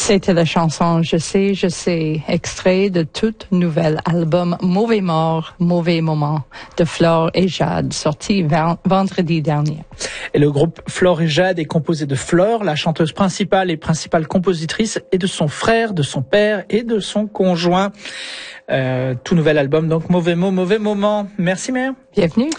C'était la chanson Je sais, extrait de tout nouvel album Mauvais Mort, Mauvais Moment de Flore et Jade, sorti vendredi dernier. Et le groupe Flore et Jade est composé de Flore, la chanteuse principale et principale compositrice, et de son frère, de son père et de son conjoint. Tout nouvel album, donc Mauvais Mot, Mauvais Moment. Merci Mère. Bienvenue.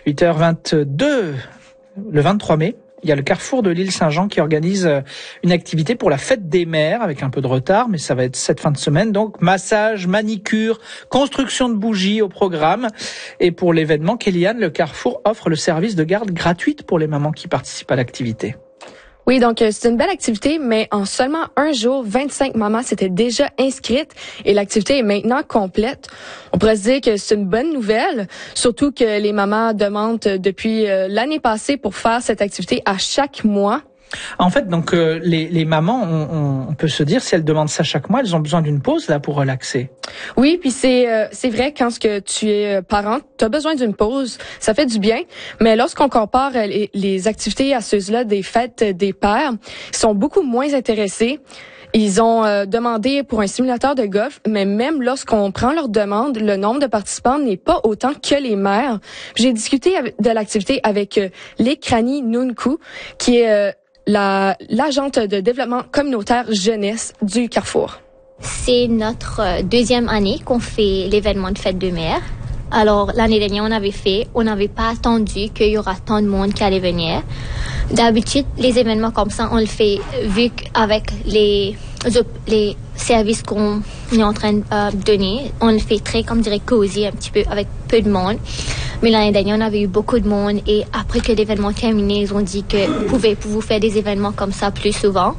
8h22, le 23 mai. Il y a le Carrefour de l'île Saint-Jean qui organise une activité pour la fête des mères, avec un peu de retard, mais ça va être cette fin de semaine. Donc, massage, manicure, construction de bougies au programme. Et pour l'événement, Kéliane, le Carrefour offre le service de garde gratuite pour les mamans qui participent à l'activité. Oui, donc c'est une belle activité, mais en seulement un jour, 25 mamans s'étaient déjà inscrites et l'activité est maintenant complète. On pourrait se dire que c'est une bonne nouvelle, surtout que les mamans demandent depuis l'année passée pour faire cette activité à chaque mois. En fait, donc les mamans, on peut se dire, si elles demandent ça chaque mois, elles ont besoin d'une pause là pour relaxer. Oui, puis c'est vrai, quand tu es parent, tu as besoin d'une pause, ça fait du bien, mais lorsqu'on compare les activités à ceux-là des fêtes des pères, ils sont beaucoup moins intéressés. Ils ont demandé pour un simulateur de golf, mais même lorsqu'on prend leur demande, le nombre de participants n'est pas autant que les mères. J'ai discuté de l'activité avec Lekrani Nunku, qui est l'agente de développement communautaire jeunesse du Carrefour. C'est notre deuxième année qu'on fait l'événement de fête de mère. Alors, l'année dernière, on n'avait pas attendu qu'il y aura tant de monde qui allait venir. D'habitude, les événements comme ça, on le fait vu qu'avec les services qu'on est en train de donner, on le fait très, comme dirait, cosy, un petit peu, avec peu de monde. Mais l'année dernière, on avait eu beaucoup de monde et après que l'événement terminé, ils ont dit que vous faire des événements comme ça plus souvent.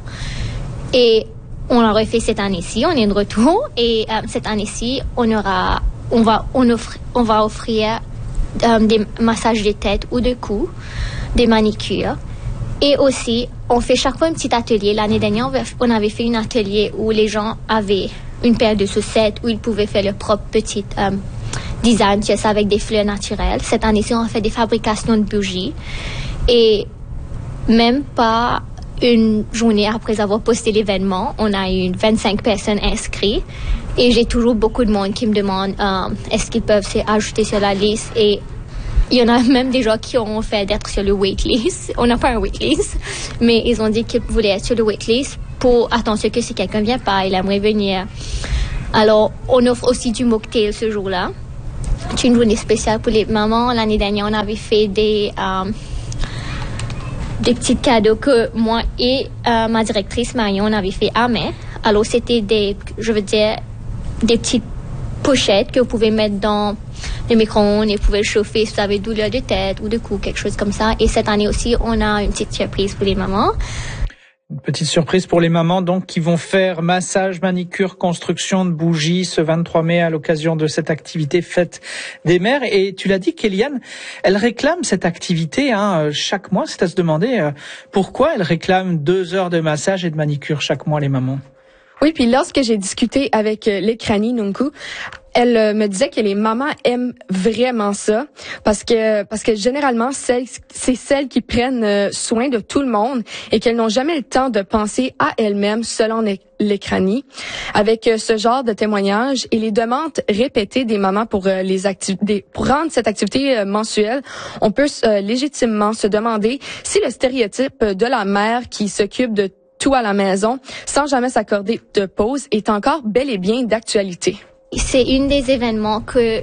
Et on l'a refait cette année-ci, on est de retour et cette année-ci, on va offrir des massages de tête ou de cou, des manicures. Et aussi, on fait chaque fois un petit atelier. L'année dernière, on avait fait un atelier où les gens avaient une paire de chaussettes où ils pouvaient faire leur propre petite design, tu sais, avec des fleurs naturelles. Cette année-ci, on a fait des fabrications de bougies. Et même pas une journée après avoir posté l'événement, on a eu 25 personnes inscrites. Et j'ai toujours beaucoup de monde qui me demande est-ce qu'ils peuvent s'ajouter sur la liste. Et il y en a même des gens qui ont fait d'être sur le waitlist. On n'a pas un waitlist, mais ils ont dit qu'ils voulaient être sur le waitlist pour attention que si quelqu'un vient pas, il aimerait venir. Alors, on offre aussi du mocktail ce jour-là. C'est une journée spéciale pour les mamans. L'année dernière, on avait fait des petits cadeaux que moi et ma directrice Marion, on avait fait à main. Alors, c'était des petites pochettes que vous pouvez mettre dans le micro-ondes et vous pouvez le chauffer si vous avez douleur de tête ou de cou, quelque chose comme ça. Et cette année aussi, on a une petite surprise pour les mamans. Une petite surprise pour les mamans donc qui vont faire massage, manicure, construction de bougies ce 23 mai à l'occasion de cette activité fête des mères. Et tu l'as dit, Kéliane, elle réclame cette activité chaque mois. C'est à se demander pourquoi elle réclame 2 heures de massage et de manicure chaque mois, les mamans. Oui, puis lorsque j'ai discuté avec Lekrani Nunku, elle me disait que les mamans aiment vraiment ça parce que généralement c'est celles qui prennent soin de tout le monde et qu'elles n'ont jamais le temps de penser à elles-mêmes selon Lekrani. Avec ce genre de témoignages et les demandes répétées des mamans pour pour rendre cette activité mensuelle, on peut légitimement se demander si le stéréotype de la mère qui s'occupe de tout à la maison sans jamais s'accorder de pause est encore bel et bien d'actualité. C'est une des événements que,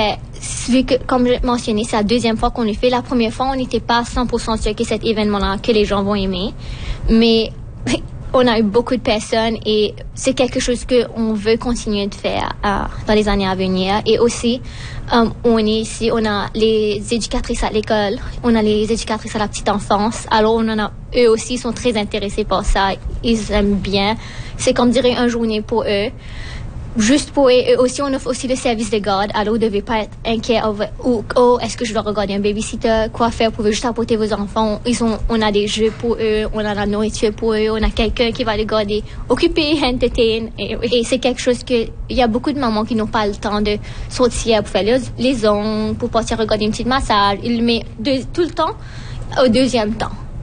vu que, comme je l'ai mentionné, c'est la deuxième fois qu'on le fait. La première fois, on n'était pas 100% sûr que cet événement-là, que les gens vont aimer. Mais on a eu beaucoup de personnes et c'est quelque chose qu'on veut continuer de faire dans les années à venir. Et aussi, on est ici, on a les éducatrices à l'école, on a les éducatrices à la petite enfance. Alors, eux aussi sont très intéressés par ça. Ils aiment bien. C'est comme dirait une journée pour eux. Juste pour eux aussi, on offre aussi le service de garde. Alors, vous ne devez pas être inquiet. Est-ce que je dois regarder un babysitter? Quoi faire? Vous pouvez juste apporter vos enfants. On a des jeux pour eux. On a la nourriture pour eux. On a quelqu'un qui va les garder occupés, entertain. Et c'est quelque chose il y a beaucoup de mamans qui n'ont pas le temps de sortir pour faire les ongles, pour partir regarder une petite massage. Ils le mettent tout le temps au deuxième temps.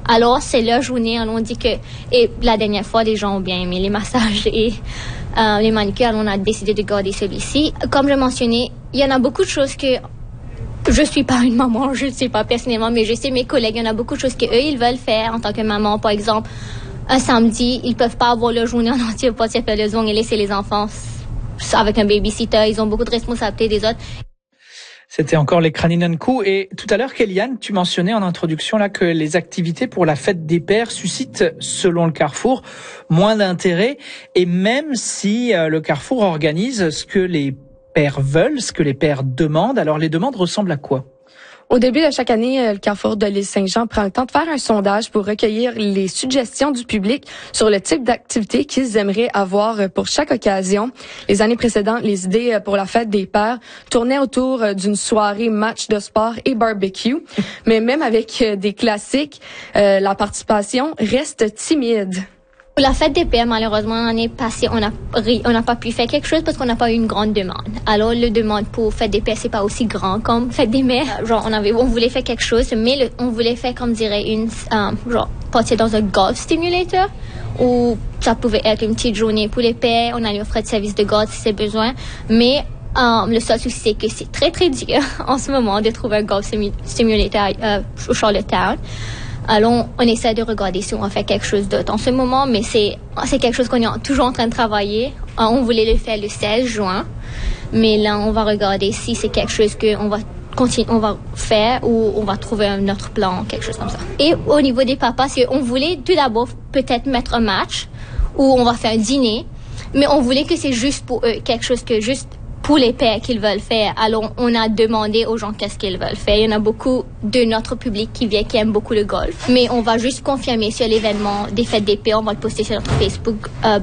Alors, c'est leur journée. Alors, on dit que... Et la dernière fois, les gens ont bien aimé les massages et les manicures. Alors, on a décidé de garder celui-ci. Comme je mentionnais, il y en a beaucoup de choses que... Je suis pas une maman, je ne sais pas personnellement, mais je sais mes collègues, il y en a beaucoup de choses qu'eux, ils veulent faire en tant que maman. Par exemple, un samedi, ils peuvent pas avoir leur journée en entier pour partir faire les ongles et laisser les enfants avec un babysitter. Ils ont beaucoup de responsabilités des autres. C'était encore les Kraninenkou. Et tout à l'heure, Kéliane, tu mentionnais en introduction là que les activités pour la fête des pères suscitent, selon le Carrefour, moins d'intérêt. Et même si le Carrefour organise ce que les pères veulent, ce que les pères demandent, alors les demandes ressemblent à quoi? Au début de chaque année, le Carrefour de l'île Saint-Jean prend le temps de faire un sondage pour recueillir les suggestions du public sur le type d'activité qu'ils aimeraient avoir pour chaque occasion. Les années précédentes, les idées pour la fête des pères tournaient autour d'une soirée match de sport et barbecue. Mais même avec des classiques, la participation reste timide. Pour la fête des pères, malheureusement, l'année passée, on n'a pas pu faire quelque chose parce qu'on n'a pas eu une grande demande. Alors, le demande pour fête des pères, c'est pas aussi grand comme fête des mères. Genre, on voulait faire quelque chose, mais on voulait faire, comme dirait partir dans un golf stimulator, où ça pouvait être une petite journée pour les pères. On allait offrir de service de golf si c'est besoin. Mais, le seul souci, c'est que c'est très, très dur en ce moment de trouver un golf stimulator au Charlottetown. Alors, on essaie de regarder si on fait quelque chose d'autre en ce moment, mais c'est quelque chose qu'on est toujours en train de travailler. On voulait le faire le 16 juin, mais là, on va regarder si c'est quelque chose qu'on va on va faire ou on va trouver un autre plan, quelque chose comme ça. Et au niveau des papas, on voulait tout d'abord peut-être mettre un match ou on va faire un dîner, mais on voulait que c'est juste pour eux, quelque chose que juste pour les pères qu'ils veulent faire. Alors, on a demandé aux gens qu'est-ce qu'ils veulent faire. Il y en a beaucoup de notre public qui aiment beaucoup le golf. Mais on va juste confirmer sur l'événement des fêtes des pères. On va le poster sur notre Facebook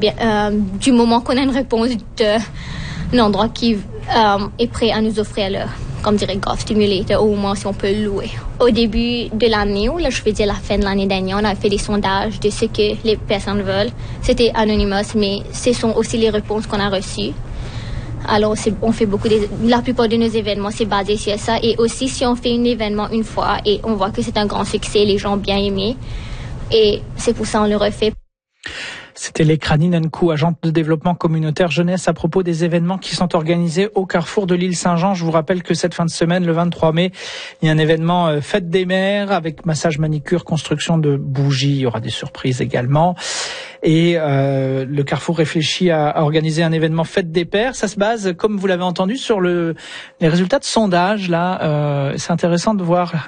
du moment qu'on a une réponse d'un endroit qui est prêt à nous offrir comme dirait golf stimulator, ou au moins si on peut le louer. Au début de l'année, ou là je veux dire la fin de l'année dernière, on a fait des sondages de ce que les personnes veulent. C'était anonymous, mais ce sont aussi les réponses qu'on a reçues. Alors, on fait la plupart de nos événements, c'est basé sur ça. Et aussi, si on fait un événement une fois et on voit que c'est un grand succès, les gens ont bien aimé. Et c'est pour ça qu'on le refait. C'était les Kraninenkou, agente de développement communautaire jeunesse, à propos des événements qui sont organisés au Carrefour de l'île Saint-Jean. Je vous rappelle que cette fin de semaine, le 23 mai, il y a un événement fête des mères avec massage, manicure, construction de bougies. Il y aura des surprises également. Et le Carrefour réfléchit à organiser un événement fête des pères. Ça se base, comme vous l'avez entendu, sur les résultats de sondage. Là, c'est intéressant de voir